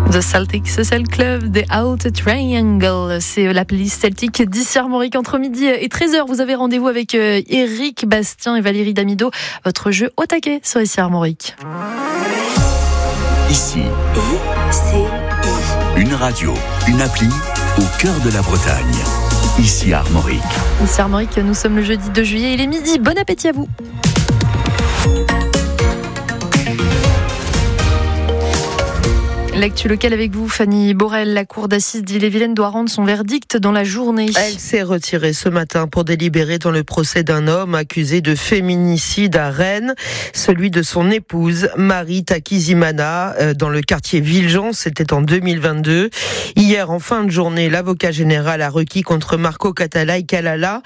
The Celtic Social Club, The Outer Triangle. C'est la playlist celtique d'ici Armorique entre midi et 13h. Vous avez rendez-vous avec Eric Bastien et Valérie Damido. Votre jeu au taquet sur ici Armorique. Ici, une radio, une appli au cœur de la Bretagne. Ici Armorique. Ici Armorique, nous sommes le jeudi 2 juillet, il est midi. Bon appétit à vous. L'actu locale avec vous, Fanny Borel. La cour d'assises d'Ille-et-Vilaine doit rendre son verdict dans la journée. Elle s'est retirée ce matin pour délibérer dans le procès d'un homme accusé de féminicide à Rennes, celui de son épouse, Marie Takizimana, dans le quartier Villejean. C'était en 2022. Hier, en fin de journée, l'avocat général a requis contre Marco Catalay Kalala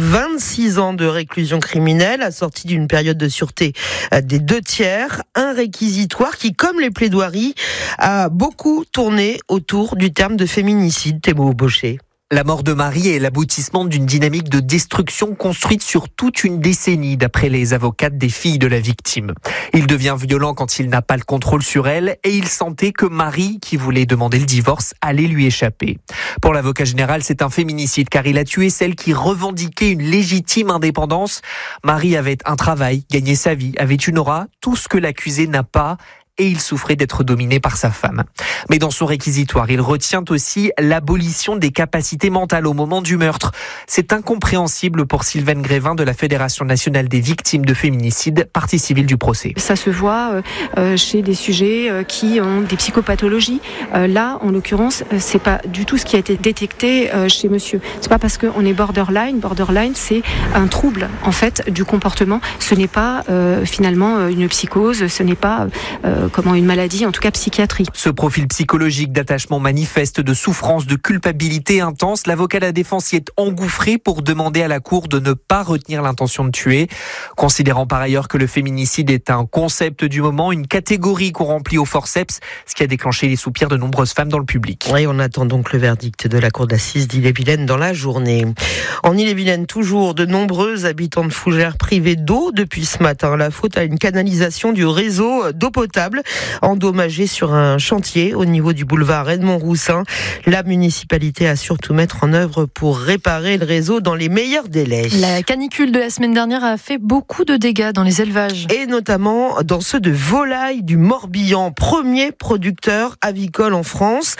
26 ans de réclusion criminelle, assorti d'une période de sûreté des 2/3. Un réquisitoire qui, comme les plaidoiries, a beaucoup tourné autour du terme de féminicide. Théo Baucher. La mort de Marie est l'aboutissement d'une dynamique de destruction construite sur toute une décennie, d'après les avocates des filles de la victime. Il devient violent quand il n'a pas le contrôle sur elle et il sentait que Marie, qui voulait demander le divorce, allait lui échapper. Pour l'avocat général, c'est un féminicide car il a tué celle qui revendiquait une légitime indépendance. Marie avait un travail, gagnait sa vie, avait une aura, tout ce que l'accusé n'a pas. Et il souffrait d'être dominé par sa femme. Mais dans son réquisitoire, il retient aussi l'abolition des capacités mentales au moment du meurtre. C'est incompréhensible pour Sylvaine Grévin de la Fédération nationale des victimes de féminicide, partie civile du procès. Ça se voit chez des sujets qui ont des psychopathologies. Là, en l'occurrence, c'est pas du tout ce qui a été détecté chez monsieur. C'est pas parce qu'on est borderline. Borderline, c'est un trouble, en fait, du comportement. Ce n'est pas finalement une psychose, ce n'est pas une maladie, en tout cas psychiatrique. Ce profil psychologique d'attachement manifeste, de souffrance, de culpabilité intense, l'avocat de la défense y est engouffré pour demander à la cour de ne pas retenir l'intention de tuer, considérant par ailleurs que le féminicide est un concept du moment, une catégorie qu'on remplit au forceps, ce qui a déclenché les soupirs de nombreuses femmes dans le public. Et on attend donc le verdict de la cour d'assises d'Ille-et-Vilaine dans la journée. En Ille-et-Vilaine, toujours, de nombreux habitants de Fougères privés d'eau depuis ce matin. La faute à une canalisation du réseau d'eau potable endommagé sur un chantier au niveau du boulevard Edmond-Roussin. La municipalité assure tout mettre en œuvre pour réparer le réseau dans les meilleurs délais. La canicule de la semaine dernière a fait beaucoup de dégâts dans les élevages. Et notamment dans ceux de volailles du Morbihan, premier producteur avicole en France.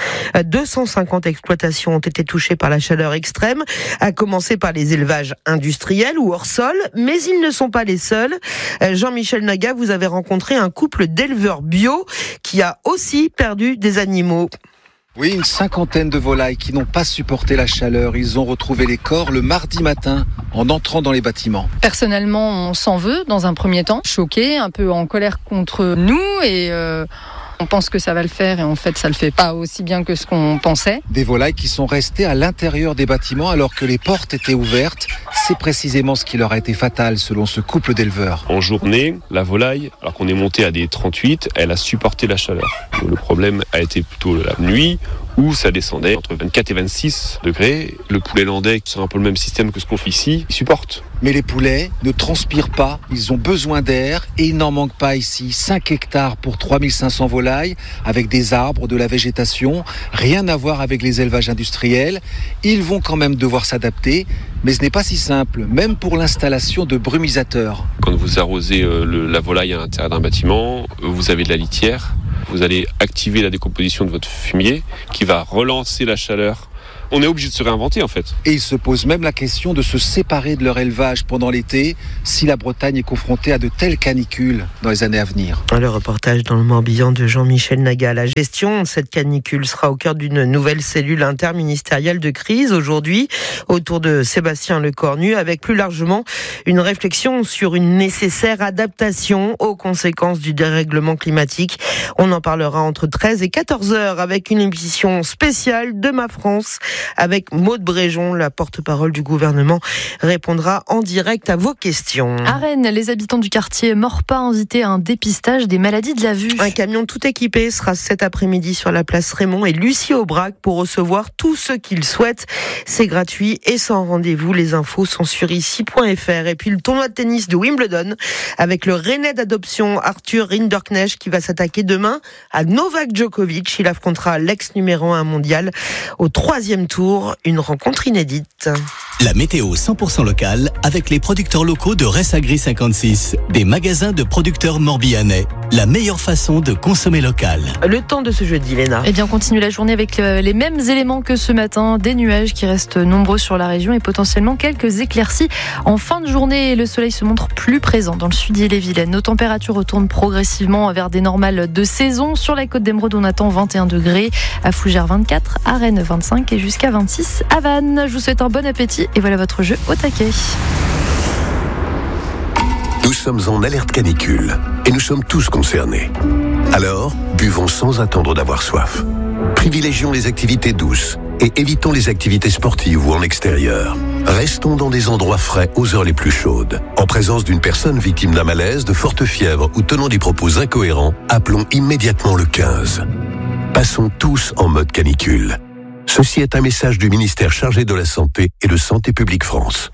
250 exploitations ont été touchées par la chaleur extrême, à commencer par les élevages industriels ou hors sol, mais ils ne sont pas les seuls. Jean-Michel Naga, vous avez rencontré un couple d'éleveurs bio qui a aussi perdu des animaux. Oui, une cinquantaine de volailles qui n'ont pas supporté la chaleur. Ils ont retrouvé les corps le mardi matin en entrant dans les bâtiments. Personnellement, on s'en veut dans un premier temps, choqué, un peu en colère contre nous et on pense que ça va le faire et en fait ça le fait pas aussi bien que ce qu'on pensait. Des volailles qui sont restées à l'intérieur des bâtiments alors que les portes étaient ouvertes. C'est précisément ce qui leur a été fatal selon ce couple d'éleveurs. En journée, la volaille, alors qu'on est monté à des 38, elle a supporté la chaleur. Le problème a été plutôt la nuit où ça descendait entre 24 et 26 degrés. Le poulet landais, c'est un peu le même système que ce qu'on fait ici, il supporte. Mais les poulets ne transpirent pas, ils ont besoin d'air et il n'en manque pas ici. 5 hectares pour 3500 volailles avec des arbres, de la végétation, rien à voir avec les élevages industriels. Ils vont quand même devoir s'adapter, mais ce n'est pas si simple, même pour l'installation de brumisateurs. Quand vous arrosez la volaille à l'intérieur d'un bâtiment, vous avez de la litière. Vous allez activer la décomposition de votre fumier qui va relancer la chaleur. On est obligé de se réinventer en fait. Et ils se posent même la question de se séparer de leur élevage pendant l'été si la Bretagne est confrontée à de telles canicules dans les années à venir. Le reportage dans le Morbihan de Jean-Michel Naga. La gestion de cette canicule sera au cœur d'une nouvelle cellule interministérielle de crise aujourd'hui autour de Sébastien Lecornu, avec plus largement une réflexion sur une nécessaire adaptation aux conséquences du dérèglement climatique. On en parlera entre 13 et 14 heures avec une émission spéciale de Ma France avec Maude Bréjon, la porte-parole du gouvernement, répondra en direct à vos questions. À Rennes, les habitants du quartier Maurepas invités à un dépistage des maladies de la vue. Un camion tout équipé sera cet après-midi sur la place Raymond et Lucie Aubrac pour recevoir tous ceux qu'ils souhaitent. C'est gratuit et sans rendez-vous. Les infos sont sur ici.fr. Et puis le tournoi de tennis de Wimbledon avec le Rennais d'adoption Arthur Rinderknecht qui va s'attaquer demain à Novak Djokovic. Il affrontera l'ex numéro 1 mondial au 3e tour. Une rencontre inédite. La météo 100% locale avec les producteurs locaux de Ressagri 56, des magasins de producteurs morbihanais. La meilleure façon de consommer local. Le temps de ce jeudi, Léna. Eh bien, on continue la journée avec les mêmes éléments que ce matin. Des nuages qui restent nombreux sur la région et potentiellement quelques éclaircies en fin de journée. Le soleil se montre plus présent dans le sud et les Vilaines. Nos températures retournent progressivement vers des normales de saison. Sur la côte d'Émeraude, on attend 21 degrés. À Fougères, 24. À Rennes, 25. Et jusqu'à 26 à Vannes. Je vous souhaite un bon appétit. Et voilà votre jeu au taquet. Nous sommes en alerte canicule et nous sommes tous concernés. Alors, buvons sans attendre d'avoir soif. Privilégions les activités douces et évitons les activités sportives ou en extérieur. Restons dans des endroits frais aux heures les plus chaudes. En présence d'une personne victime d'un malaise, de forte fièvre ou tenant des propos incohérents, appelons immédiatement le 15. Passons tous en mode canicule. Ceci est un message du ministère chargé de la Santé et de Santé publique France.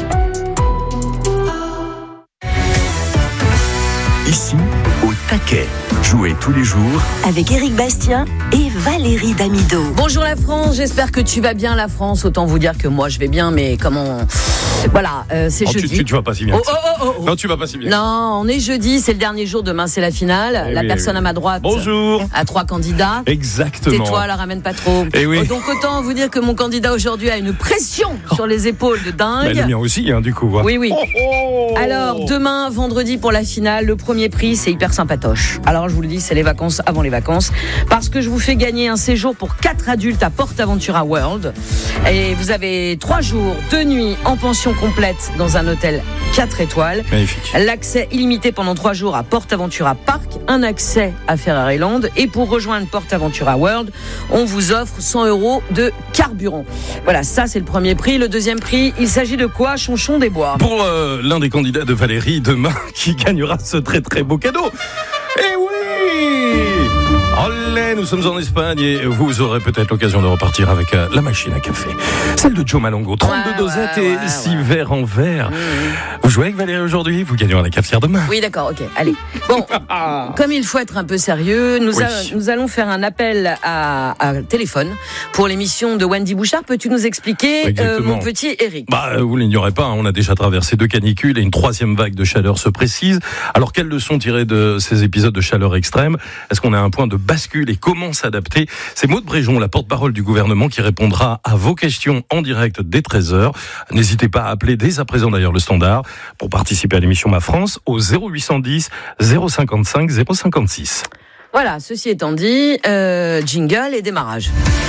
Ici, au taquet. Jouez tous les jours avec Éric Bastien et Valérie Damido. Bonjour la France, j'espère que tu vas bien la France. Autant vous dire que moi je vais bien, mais comment... Voilà, c'est jeudi. Tu vas pas si bien. Non, tu vas pas si bien. Non, on est jeudi, c'est le dernier jour, demain c'est la finale. La personne à ma droite Bonjour. A 3 candidats. Exactement. Tais-toi, la ramène pas trop. Oui. Donc autant vous dire que mon candidat aujourd'hui a une pression sur les épaules de dingue. Le mien aussi, du coup. Oui. Alors, demain, vendredi pour la finale, le premier prix, c'est hyper sympatoche. Alors, je vous le dis, c'est les vacances avant les vacances. Parce que je vous fais gagner un séjour pour 4 adultes à PortAventura World. Et vous avez 3 jours, 2 nuits en pension complète dans un hôtel 4 étoiles. Magnifique. L'accès illimité pendant 3 jours à PortAventura Park. Un accès à Ferraryland. Et pour rejoindre PortAventura World, on vous offre 100 € de carburant. Voilà, ça, c'est le premier prix. Le deuxième prix, il s'agit de quoi, Chonchon des Bois? Pour l'un des candidats de Valérie demain qui gagnera ce très très beau cadeau. Eh oui! Olé, nous sommes en Espagne et vous aurez peut-être l'occasion de repartir avec la machine à café. Celle de Joe Malongo, 32 dosettes et 6 verres en verre. Vous jouez avec Valérie aujourd'hui, vous gagnerez la cafetière demain. Oui, d'accord, ok, allez. Bon, comme il faut être un peu sérieux, nous allons faire un appel à téléphone pour l'émission de Wendy Bouchard. Peux-tu nous expliquer, mon petit Éric? Vous l'ignorez pas, on a déjà traversé 2 canicules et une 3e vague de chaleur se précise. Alors, quelles leçons tirer de ces épisodes de chaleur extrême? Est-ce qu'on a un point de bascule et comment s'adapter? C'est Maude Bréjon, la porte-parole du gouvernement, qui répondra à vos questions en direct dès 13h. N'hésitez pas à appeler dès à présent d'ailleurs le standard pour participer à l'émission Ma France au 0810 055 056. Voilà, ceci étant dit, jingle et démarrage.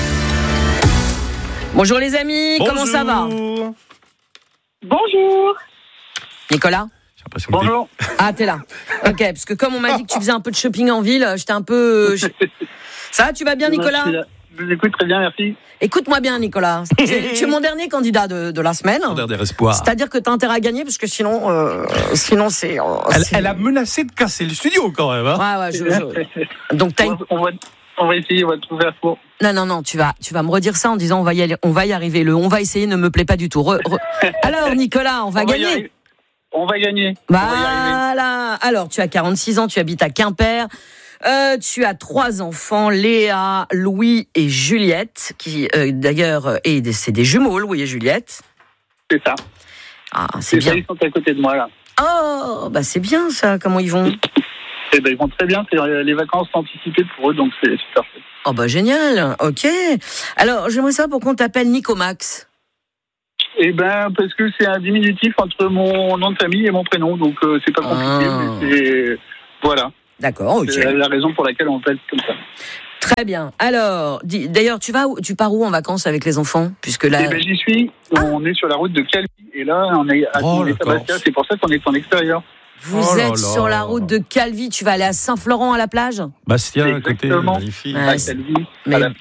Bonjour les amis, comment ça va? Bonjour. Nicolas? Bonjour. Ah, t'es là. Ok, parce que comme on m'a dit que tu faisais un peu de shopping en ville, j'étais un peu... Ça va, tu vas bien, Nicolas? Je vous écoute très bien, merci. Écoute-moi bien, Nicolas. Tu es mon dernier candidat de la semaine. Mon dernier espoir. C'est-à-dire que tu as intérêt à gagner, parce que sinon c'est... Elle a menacé de casser le studio, quand même. Ouais, Donc, on va essayer, on va trouver à fond. Non, tu vas me redire ça en disant on va y arriver. Le on va essayer ne me plaît pas du tout. Alors, Nicolas, on va gagner. On va gagner. Voilà. Alors, tu as 46 ans, tu habites à Quimper. Tu as 3 enfants, Léa, Louis et Juliette, qui d'ailleurs, c'est des jumeaux, Louis et Juliette. C'est ça. Ah, c'est bien. Ça, ils sont à côté de moi, là. Oh, c'est bien ça, comment ils vont? Ils vont très bien, c'est les vacances anticipées pour eux, donc c'est super. Oh, génial, ok. Alors, j'aimerais savoir pourquoi on t'appelle Nicomax. Parce que c'est un diminutif entre mon nom de famille et mon prénom, donc c'est pas compliqué, mais c'est... Voilà. D'accord, ok. C'est la raison pour laquelle on fait comme ça. Très bien. Alors, d'ailleurs, tu pars où en vacances avec les enfants? Puisque là... j'y suis. On est sur la route de Calvi, et là, on est à Bastia, c'est pour ça qu'on est en extérieur. Vous êtes sur la route de Calvi, tu vas aller à Saint-Florent à la plage? Bastia, à côté, magnifique. À Calvi, à la plage.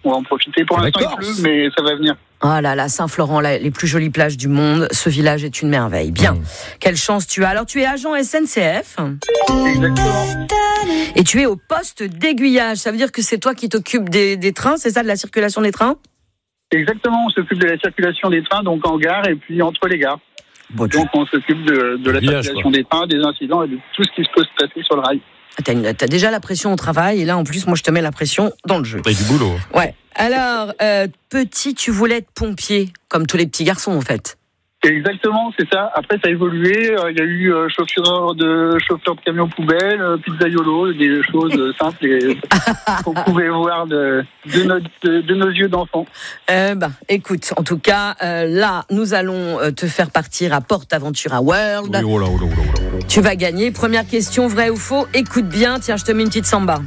on va en profiter. Pour l'instant, il pleut, mais ça va venir. Oh là là, Saint-Florent, les plus jolies plages du monde. Ce village est une merveille. Bien. Quelle chance tu as. Alors, tu es agent SNCF. Exactement. Et tu es au poste d'aiguillage. Ça veut dire que c'est toi qui t'occupes des trains, c'est ça, de la circulation des trains ? Exactement, on s'occupe de la circulation des trains, donc en gare et puis entre les gares. Donc on s'occupe de la circulation des trains, des incidents et de tout ce qui peut se passer sur le rail. T'as déjà la pression au travail et là en plus moi je te mets la pression dans le jeu. T'as du boulot. Ouais. Alors, petit, tu voulais être pompier, comme tous les petits garçons en fait. Exactement, c'est ça. Après, ça a évolué. Il y a eu chauffeur de camion poubelle, pizzaiolo, des choses simples et qu'on pouvait voir de nos yeux d'enfants. Écoute, en tout cas, là, nous allons te faire partir à PortAventura World. Oui, Tu vas gagner. Première question, vrai ou faux ? Écoute bien. Tiens, je te mets une petite samba.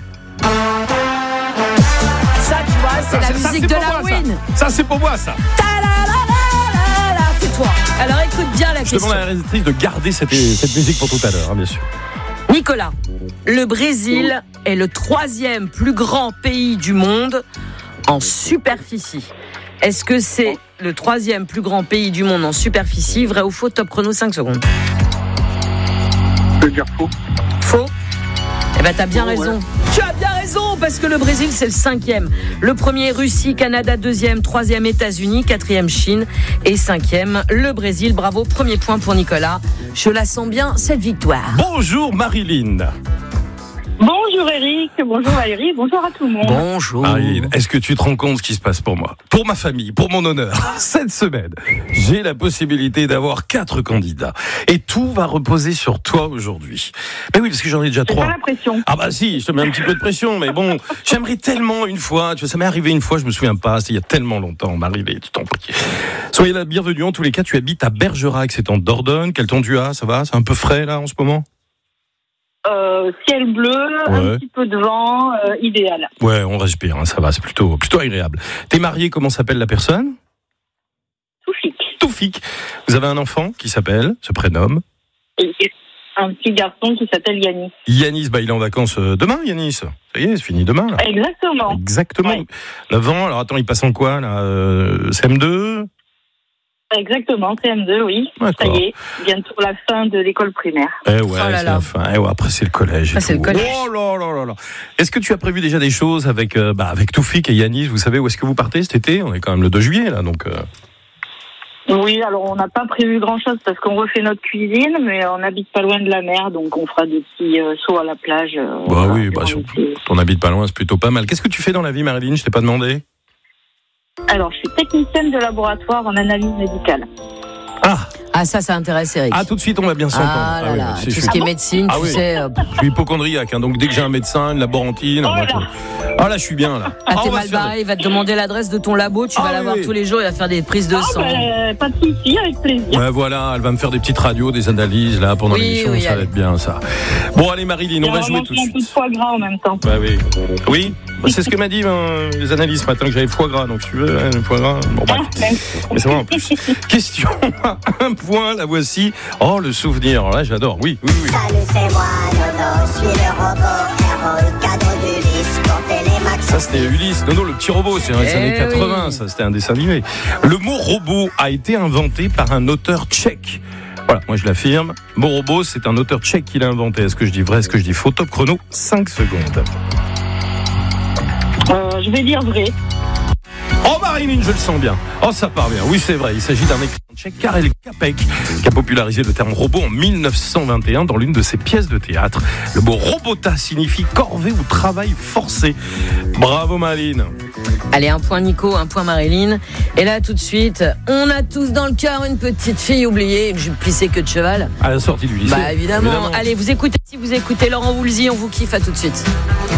Ça, tu vois, c'est la musique de la win. Ça, c'est pour moi, ça. Alors écoute bien la question. Je demande à la réalisatrice de garder cette musique pour tout à l'heure, bien sûr. Nicolas, le Brésil est le 3e plus grand pays du monde en superficie. Est-ce que c'est le 3e plus grand pays du monde en superficie ? Vrai ou faux ? Top chrono, 5 secondes. Je veux dire faux. Faux ? Eh ben t'as bien raison. Ouais. Tu as bien raison parce que le Brésil c'est le 5e. Le premier Russie, Canada 2e, 3e États-Unis, 4e Chine et 5e le Brésil. Bravo, premier point pour Nicolas. Je la sens bien cette victoire. Bonjour Marilyn. Bonjour Eric, bonjour Valérie, bonjour à tout le monde. Bonjour. Marilyn, est-ce que tu te rends compte ce qui se passe pour moi ? Pour ma famille, pour mon honneur. Cette semaine, j'ai la possibilité d'avoir 4 candidats. Et tout va reposer sur toi aujourd'hui. Mais oui, parce que j'en ai déjà 3. Pas la pression. Ah bah si, je te mets un petit peu de pression, mais bon, j'aimerais tellement une fois, tu vois, ça m'est arrivé une fois, je me souviens pas, c'était il y a tellement longtemps, Marilyn, tu t'en prie. Soyez la bienvenue, en tous les cas, tu habites à Bergerac, c'est en Dordogne. Quel temps tu as ? Ça va ? C'est un peu frais là en ce moment ? Ciel bleu, un petit peu de vent, idéal. Ouais, on respire, hein, ça va, c'est plutôt agréable. T'es marié, comment s'appelle la personne ? Toufik. Vous avez un enfant qui se prénomme ? Et un petit garçon qui s'appelle Yanis. Yanis, il est en vacances demain, Yanis. Ça y est, c'est fini demain, là. Exactement. Ouais. 9 ans, alors attends, il passe en quoi, là CM2 ? Exactement, CM2, oui. D'accord. Ça y est, bientôt la fin de l'école primaire. C'est la fin. Après, c'est le collège. C'est le collège. Oh là. Est-ce que tu as prévu déjà des choses avec Toufik et Yanis ? Vous savez où est-ce que vous partez cet été ? On est quand même le 2 juillet, là, donc... Oui, alors on n'a pas prévu grand-chose parce qu'on refait notre cuisine, mais on n'habite pas loin de la mer, donc on fera des petits sauts à la plage. On n'habite pas loin, c'est plutôt pas mal. Qu'est-ce que tu fais dans la vie, Marilyn ? Je t'ai pas demandé. Alors, je suis technicienne de laboratoire en analyse médicale. Ah, ça intéresse Eric. Ah, tout de suite, on va bien s'entendre. Tout ce qui est médecine, tu sais... Je suis hypochondriaque, hein, donc dès que j'ai un médecin, une laborantine... là, je suis bien, là. T'es mal barré, il va te demander l'adresse de ton labo, tu vas la voir tous les jours, il va faire des prises de sang. Pas de soucis, avec plaisir. Ouais, voilà, elle va me faire des petites radios, des analyses, là, pendant l'émission, ça va être bien, ça. Bon, allez, Marilyn, on va jouer tout de suite. Un peu de foie gras en même temps. Oui, c'est ce que m'a dit les analyses ce matin, que j'avais foie gras, donc si tu veux, foie gras... Bon, mais c'est vrai, en plus. Question un point, la voici. Oh, le souvenir, là, j'adore, oui. Salut, c'est moi, Nono, je suis le robot, héros, cadeau d'Ulysse, comptez les max. Ça, c'était Ulysse, Nono, le petit robot, c'est dans les années 80, ça, c'était un dessin animé. Le mot robot a été inventé par un auteur tchèque. Voilà, moi je l'affirme. Mot robot, c'est un auteur tchèque qui l'a inventé. Est-ce que je dis vrai, est-ce que je dis faux ? Top chrono, 5 secondes. Je vais dire vrai. Oh, Marilyn, je le sens bien. Oh, ça part bien. Oui, c'est vrai. Il s'agit d'un écrivain tchèque, Karel Čapek, qui a popularisé le terme robot en 1921 dans l'une de ses pièces de théâtre. Le mot robota signifie corvée ou travail forcé. Bravo, Marilyn. Allez, un point Nico, un point Marilyn. Et là, tout de suite, on a tous dans le cœur une petite fille oubliée, une jupe plissée queue de cheval. À la sortie du lycée. Évidemment. Allez, si vous écoutez Laurent Woolsey, on vous kiffe, à tout de suite.